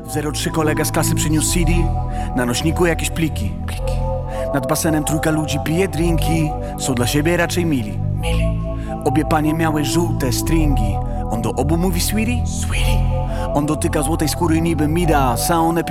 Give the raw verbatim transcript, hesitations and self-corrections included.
W zero trzy kolega z klasy przyniósł C D, na nośniku jakieś pliki. Nad basenem trójka ludzi pije drinki, są dla siebie raczej mili. Obie panie miały żółte stringi. On do obu mówi sweetie, sweetie. On dotyka złotej skóry niby Midas, a one piją